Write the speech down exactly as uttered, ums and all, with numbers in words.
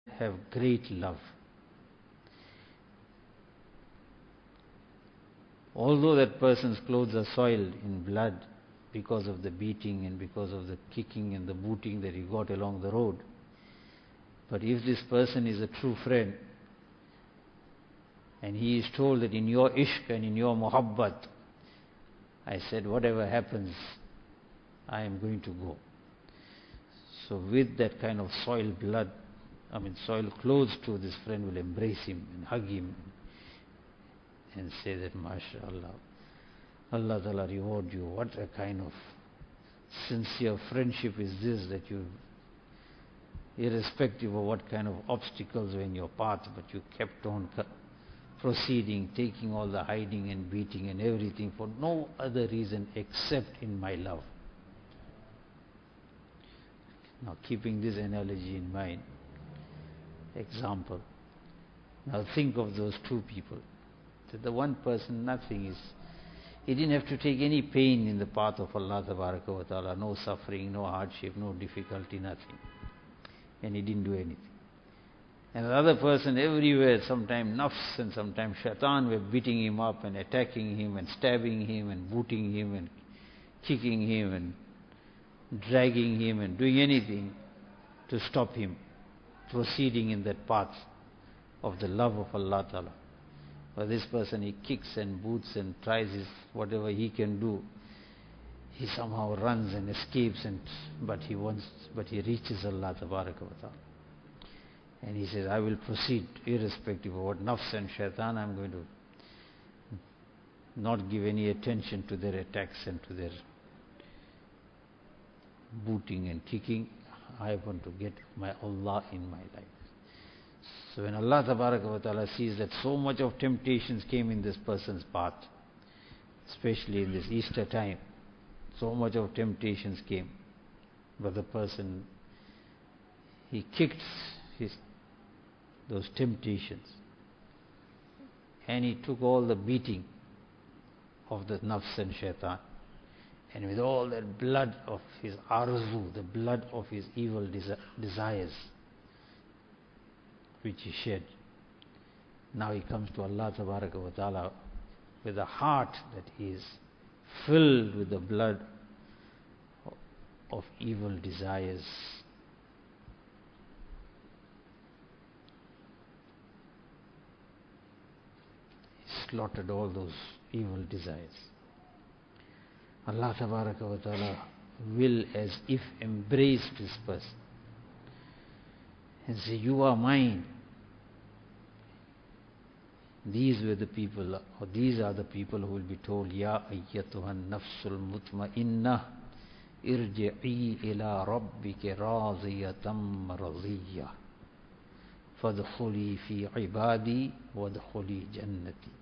have great love. Although that person's clothes are soiled in blood because of the beating and because of the kicking and the booting that he got along the road, but if this person is a true friend and he is told that in your ishq and in your muhabbat, I said, whatever happens, I am going to go. So with that kind of soiled blood, I mean soiled clothes too, this friend will embrace him and hug him and say that, MashaAllah, Allah Ta'ala reward you. What a kind of sincere friendship is this, that you, irrespective of what kind of obstacles were in your path, but you kept on proceeding, taking all the hiding and beating and everything for no other reason except in my love. Now, keeping this analogy in mind, example, now think of those two people. That the one person, nothing is, he didn't have to take any pain in the path of Allah Tabaraka wa Ta'ala, no suffering, no hardship, no difficulty, nothing. And he didn't do anything. And the other person, everywhere, sometimes nafs and sometimes shaitan were beating him up and attacking him and stabbing him and booting him and kicking him and dragging him and doing anything to stop him proceeding in that path of the love of Allah Ta'ala. But this person, he kicks and boots and tries his whatever he can do. He somehow runs and escapes, and but he wants, but he reaches Allah Tabaraka wa Ta'ala. And he says, I will proceed irrespective of what nafs and shaitan, I'm going to not give any attention to their attacks and to their booting and kicking. I want to get my Allah in my life. So when Allah Tabaraka wa Ta'ala sees that so much of temptations came in this person's path, especially in this Easter time, so much of temptations came, but the person, he kicked his those temptations and he took all the beating of the nafs and shaitan, and with all that blood of his arzu, the blood of his evil desi desires which he shed, now he comes to Allah Tabaraka wa Ta'ala with a heart that is filled with the blood of evil desires. He slaughtered all those evil desires. Allah Tabaraka wa Ta'ala will as if embrace this person and say, you are mine. These were the people, or these are the people who will be told, Ya ayyatuhan nafsul mutma'innah irji'i ila rabbiki radiyatan maradiyah fadkhuli fi ibadi wadkhuli jannati.